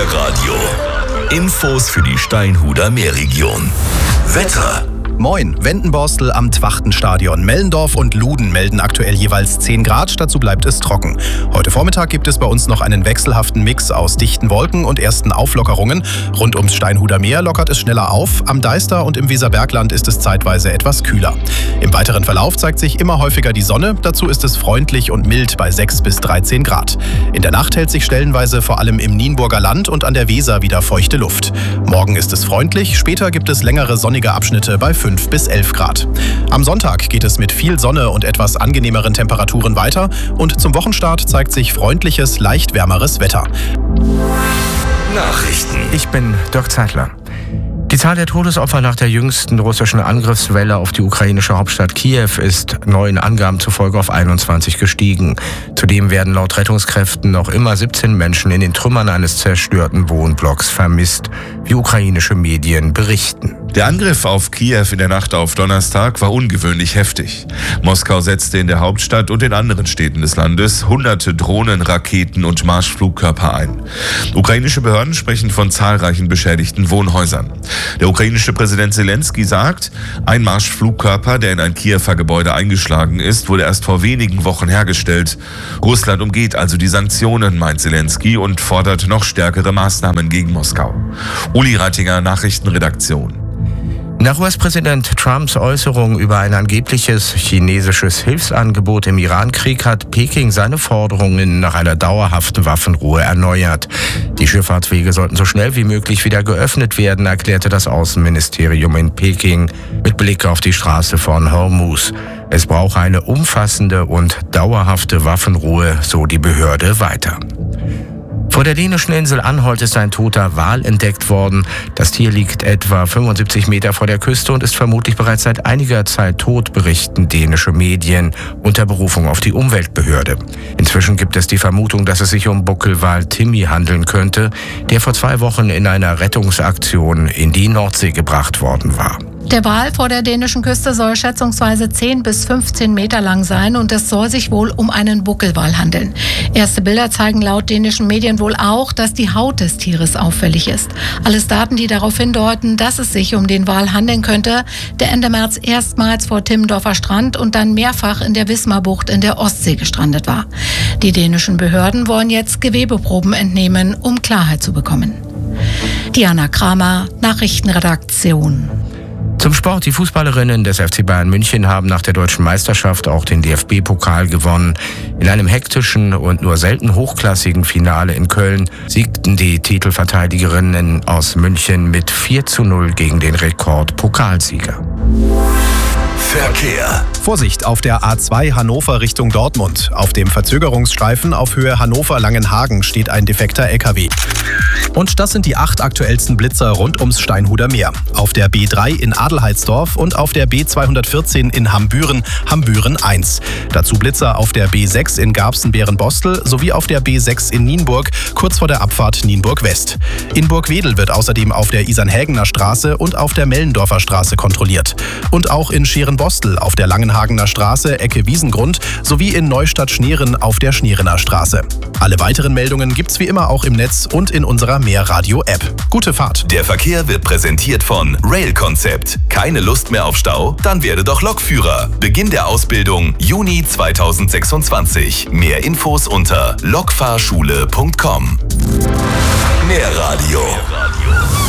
Meerradio. Infos für die Steinhuder Meerregion. Wetter. Moin, Wendenborstel am Twachtenstadion. Mellendorf und Luden melden aktuell jeweils 10 Grad, dazu bleibt es trocken. Heute Vormittag gibt es bei uns noch einen wechselhaften Mix aus dichten Wolken und ersten Auflockerungen. Rund ums Steinhuder Meer lockert es schneller auf, am Deister und im Weserbergland ist es zeitweise etwas kühler. Im weiteren Verlauf zeigt sich immer häufiger die Sonne, dazu ist es freundlich und mild bei 6 bis 13 Grad. In der Nacht hält sich stellenweise vor allem im Nienburger Land und an der Weser wieder feuchte Luft. Morgen ist es freundlich, später gibt es längere sonnige Abschnitte bei 5 bis 11 Grad. Am Sonntag geht es mit viel Sonne und etwas angenehmeren Temperaturen weiter und zum Wochenstart zeigt sich freundliches, leicht wärmeres Wetter. Nachrichten. Ich bin Dirk Zeitler. Die Zahl der Todesopfer nach der jüngsten russischen Angriffswelle auf die ukrainische Hauptstadt Kiew ist neuen Angaben zufolge auf 21 gestiegen. Zudem werden laut Rettungskräften noch immer 17 Menschen in den Trümmern eines zerstörten Wohnblocks vermisst, wie ukrainische Medien berichten. Der Angriff auf Kiew in der Nacht auf Donnerstag war ungewöhnlich heftig. Moskau setzte in der Hauptstadt und in anderen Städten des Landes hunderte Drohnen, Raketen und Marschflugkörper ein. Ukrainische Behörden sprechen von zahlreichen beschädigten Wohnhäusern. Der ukrainische Präsident Zelensky sagt, ein Marschflugkörper, der in ein Kiewer Gebäude eingeschlagen ist, wurde erst vor wenigen Wochen hergestellt. Russland umgeht also die Sanktionen, meint Zelensky, und fordert noch stärkere Maßnahmen gegen Moskau. Uli Reitinger, Nachrichtenredaktion. Nach US-Präsident Trumps Äußerung über ein angebliches chinesisches Hilfsangebot im Iran-Krieg hat Peking seine Forderungen nach einer dauerhaften Waffenruhe erneuert. Die Schifffahrtswege sollten so schnell wie möglich wieder geöffnet werden, erklärte das Außenministerium in Peking mit Blick auf die Straße von Hormuz. Es brauche eine umfassende und dauerhafte Waffenruhe, so die Behörde weiter. Vor der dänischen Insel Anholt ist ein toter Wal entdeckt worden. Das Tier liegt etwa 75 Meter vor der Küste und ist vermutlich bereits seit einiger Zeit tot, berichten dänische Medien unter Berufung auf die Umweltbehörde. Inzwischen gibt es die Vermutung, dass es sich um Buckelwal Timmy handeln könnte, der vor 2 Wochen in einer Rettungsaktion in die Nordsee gebracht worden war. Der Wal vor der dänischen Küste soll schätzungsweise 10 bis 15 Meter lang sein und es soll sich wohl um einen Buckelwal handeln. Erste Bilder zeigen laut dänischen Medien wohl auch, dass die Haut des Tieres auffällig ist. Alles Daten, die darauf hindeuten, dass es sich um den Wal handeln könnte, der Ende März erstmals vor Timmendorfer Strand und dann mehrfach in der Wismarbucht in der Ostsee gestrandet war. Die dänischen Behörden wollen jetzt Gewebeproben entnehmen, um Klarheit zu bekommen. Diana Kramer, Nachrichtenredaktion. Zum Sport. Die Fußballerinnen des FC Bayern München haben nach der deutschen Meisterschaft auch den DFB-Pokal gewonnen. In einem hektischen und nur selten hochklassigen Finale in Köln siegten die Titelverteidigerinnen aus München mit 4:0 gegen den Rekordpokalsieger. Verkehr. Vorsicht auf der A2 Hannover Richtung Dortmund. Auf dem Verzögerungsstreifen auf Höhe Hannover-Langenhagen steht ein defekter LKW. Und das sind die 8 aktuellsten Blitzer rund ums Steinhuder Meer. Auf der B3 in Adelheidsdorf und auf der B214 in Hambüren, Hambüren 1. Dazu Blitzer auf der B6 in Garbsen-Bärenbostel sowie auf der B6 in Nienburg, kurz vor der Abfahrt Nienburg West. In Burgwedel wird außerdem auf der Isernhägener Straße und auf der Mellendorfer Straße kontrolliert. Und auch in Scherenbostel auf der Langenhagener Straße, Ecke Wiesengrund, sowie in Neustadt-Schneeren auf der Schneerener Straße. Alle weiteren Meldungen gibt's wie immer auch im Netz und in unserer Meerradio-App. Gute Fahrt! Der Verkehr wird präsentiert von Rail Concept. Keine Lust mehr auf Stau? Dann werde doch Lokführer. Beginn der Ausbildung Juni 2026. Mehr Infos unter lokfahrschule.com. Meerradio.